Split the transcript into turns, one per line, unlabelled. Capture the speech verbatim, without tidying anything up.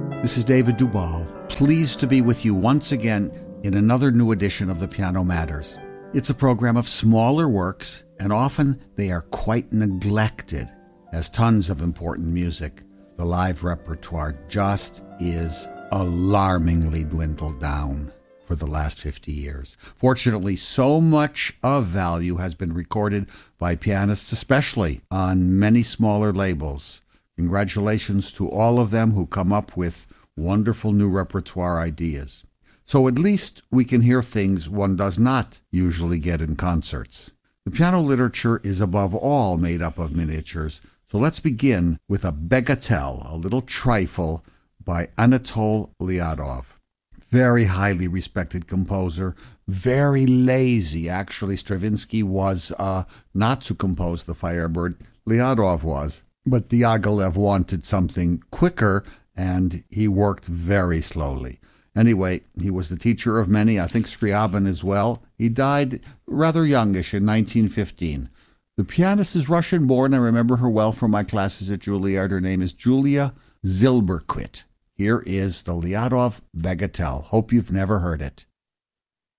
This is David Duvall, pleased to be with you once again in another new edition of The Piano Matters. It's a program of smaller works, and often they are quite neglected, as tons of important music. The live repertoire just is alarmingly dwindled down for the last fifty years. Fortunately, so much of value has been recorded by pianists, especially on many smaller labels. Congratulations to all of them who come up with wonderful new repertoire ideas. So at least we can hear things one does not usually get in concerts. The piano literature is above all made up of miniatures, so let's begin with a bagatelle, a little trifle, by Anatol Lyadov. Very highly respected composer, very lazy. Actually, Stravinsky was uh, not to compose the Firebird, Lyadov was. But Diaghilev wanted something quicker, and he worked very slowly. Anyway, he was the teacher of many, I think Scriabin as well. He died rather youngish in nineteen fifteen. The pianist is Russian-born. I remember her well from my classes at Juilliard. Her name is Julia Zilberquit. Here is the Lyadov Bagatelle. Hope you've never heard it.